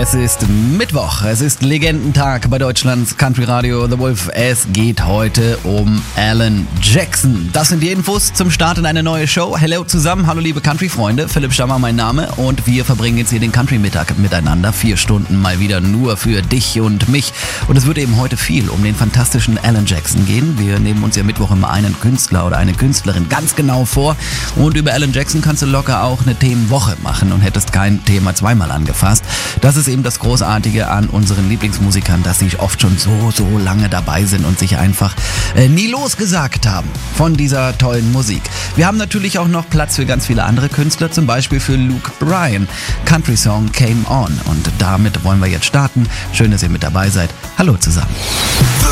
Es ist Mittwoch, es ist Legendentag bei Deutschlands Country Radio The Wolf. Es geht heute um Alan Jackson. Das sind die Infos zum Start in eine neue Show. Hello zusammen, hallo liebe Country-Freunde. Philipp Stammer mein Name und wir verbringen jetzt hier den Country-Mittag miteinander. 4 Stunden mal wieder nur für dich und mich. Und es wird eben heute viel um den fantastischen Alan Jackson gehen. Wir nehmen uns ja Mittwoch immer einen Künstler oder eine Künstlerin ganz genau vor. Und über Alan Jackson kannst du locker auch eine Themenwoche machen und hättest kein Thema zweimal angefasst. Das ist eben das Großartige an unseren Lieblingsmusikern, dass sie oft schon so lange dabei sind und sich einfach nie losgesagt haben von dieser tollen Musik. Wir haben natürlich auch noch Platz für ganz viele andere Künstler, zum Beispiel für Luke Bryan. Country Song Came On. Und damit wollen wir jetzt starten. Schön, dass ihr mit dabei seid. Hallo zusammen.